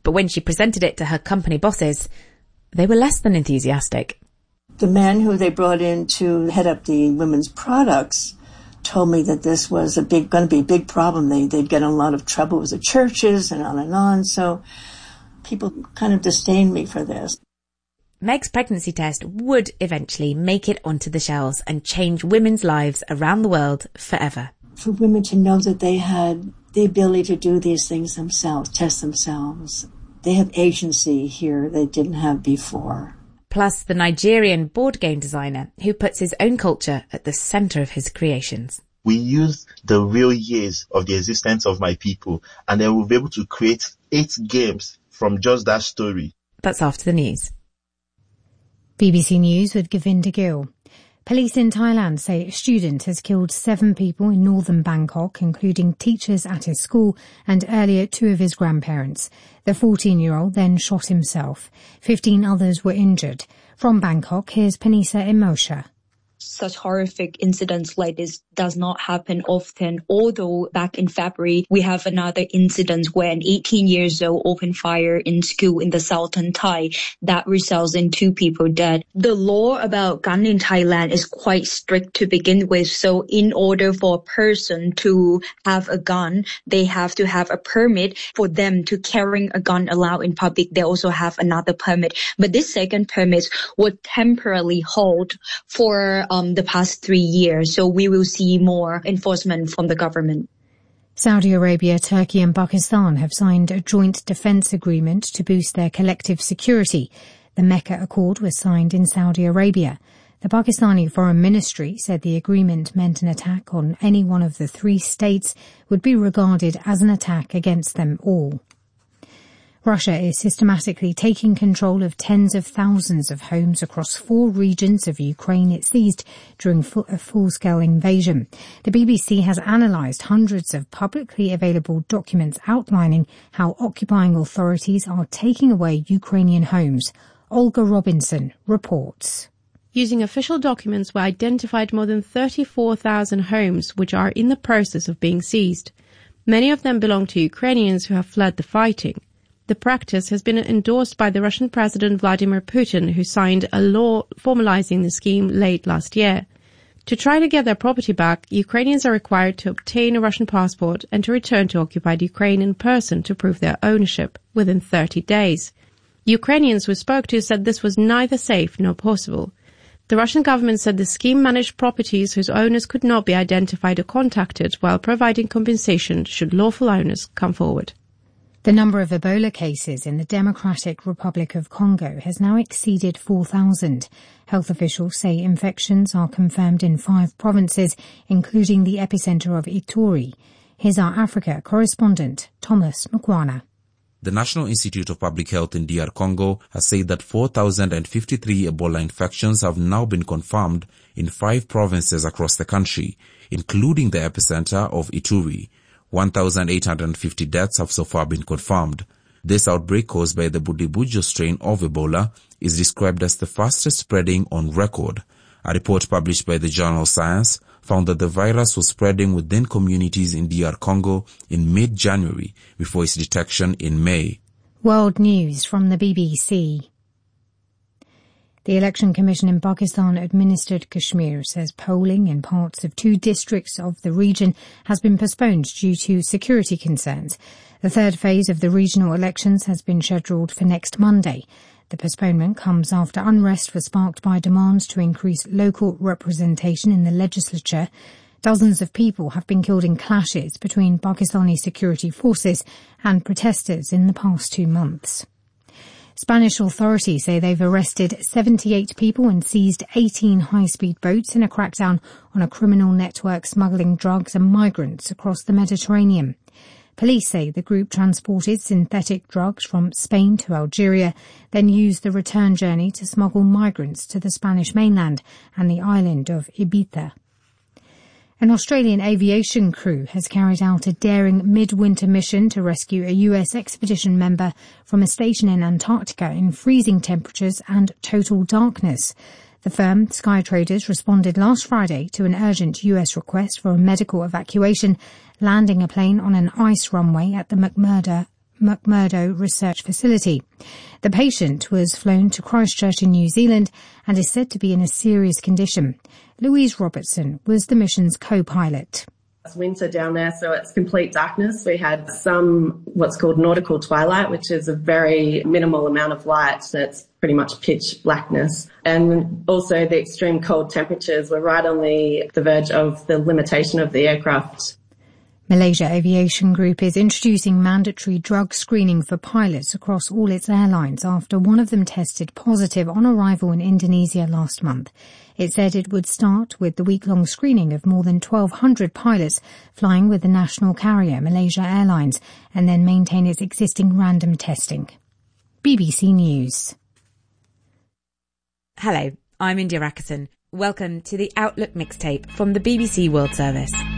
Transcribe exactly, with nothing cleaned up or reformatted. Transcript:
But when she presented it to her company bosses, they were less than enthusiastic. The man who they brought in to head up the women's products told me that this was a big, going to be a big problem. They, they'd get in a lot of trouble with the churches and on and on. So people kind of disdained me for this. Meg's pregnancy test would eventually make it onto the shelves and change women's lives around the world forever. For women to know that they had the ability to do these things themselves, test themselves. They have agency here they didn't have before. Plus the Nigerian board game designer who puts his own culture at the centre of his creations. We use the real years of the existence of my people, and then we'll be able to create eight games from just that story. That's after the news. B B C News with Govinda Gill. Police in Thailand say a student has killed seven people in northern Bangkok, including teachers at his school and earlier two of his grandparents. The fourteen-year-old then shot himself. Fifteen others were injured. From Bangkok, here's Panisa Imosha. Such horrific incidents like this does not happen often, although back in February we have another incident where an eighteen years old opened fire in school in the southern Thai that results in two people dead. The law about gun in Thailand is quite strict to begin with, so in order for a person to have a gun, they have to have a permit. For them to carrying a gun allowed in public, they also have another permit. But this second permit would temporarily hold for um, the past three years, so we will see more enforcement from the government. Saudi Arabia, Turkey and Pakistan have signed a joint defence agreement to boost their collective security. The Mecca Accord was signed in Saudi Arabia. The Pakistani Foreign Ministry said the agreement meant an attack on any one of the three states would be regarded as an attack against them all. Russia is systematically taking control of tens of thousands of homes across four regions of Ukraine it seized during a full-scale invasion. The B B C has analysed hundreds of publicly available documents outlining how occupying authorities are taking away Ukrainian homes. Olga Robinson reports. Using official documents were identified more than thirty-four thousand homes which are in the process of being seized. Many of them belong to Ukrainians who have fled the fighting. The practice has been endorsed by the Russian President Vladimir Putin, who signed a law formalizing the scheme late last year. To try to get their property back, Ukrainians are required to obtain a Russian passport and to return to occupied Ukraine in person to prove their ownership within thirty days. Ukrainians we spoke to said this was neither safe nor possible. The Russian government said the scheme managed properties whose owners could not be identified or contacted, while providing compensation should lawful owners come forward. The number of Ebola cases in the Democratic Republic of Congo has now exceeded four thousand. Health officials say infections are confirmed in five provinces, including the epicenter of Ituri. Here's our Africa correspondent, Thomas Mukwana. The National Institute of Public Health in D R Congo has said that four thousand fifty-three Ebola infections have now been confirmed in five provinces across the country, including the epicenter of Ituri. one thousand eight hundred fifty deaths have so far been confirmed. This outbreak, caused by the Budibujo strain of Ebola, is described as the fastest spreading on record. A report published by the journal Science found that the virus was spreading within communities in D R Congo in mid-January before its detection in May. World News from the B B C. The Election Commission in Pakistan administered Kashmir says polling in parts of two districts of the region has been postponed due to security concerns. The third phase of the regional elections has been scheduled for next Monday. The postponement comes after unrest was sparked by demands to increase local representation in the legislature. Dozens of people have been killed in clashes between Pakistani security forces and protesters in the past two months. Spanish authorities say they've arrested seventy-eight people and seized eighteen high-speed boats in a crackdown on a criminal network smuggling drugs and migrants across the Mediterranean. Police say the group transported synthetic drugs from Spain to Algeria, then used the return journey to smuggle migrants to the Spanish mainland and the island of Ibiza. An Australian aviation crew has carried out a daring midwinter mission to rescue a U S expedition member from a station in Antarctica in freezing temperatures and total darkness. The firm, Skytraders, responded last Friday to an urgent U S request for a medical evacuation, landing a plane on an ice runway at the McMurdo McMurdo Research Facility. The patient was flown to Christchurch in New Zealand and is said to be in a serious condition. Louise Robertson was the mission's co-pilot. It's winter down there, so it's complete darkness. We had some what's called nautical twilight, which is a very minimal amount of light. So it's pretty much pitch blackness. And also the extreme cold temperatures were right on the, the verge of the limitation of the aircraft. Malaysia Aviation Group is introducing mandatory drug screening for pilots across all its airlines after one of them tested positive on arrival in Indonesia last month. It said it would start with the week-long screening of more than twelve hundred pilots flying with the national carrier Malaysia Airlines and then maintain its existing random testing. B B C News. Hello, I'm India Rakuten. Welcome to the Outlook mixtape from the B B C World Service.